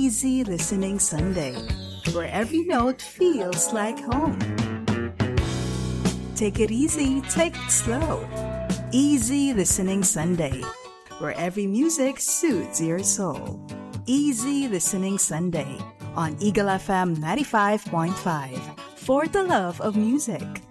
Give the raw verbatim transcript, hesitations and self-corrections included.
Easy Listening Sunday, where every note feels like home. Take it easy, take it slow. Easy Listening Sunday, where every music soothes your soul. Easy Listening Sunday on Eagle F M ninety-five point five, for the love of music.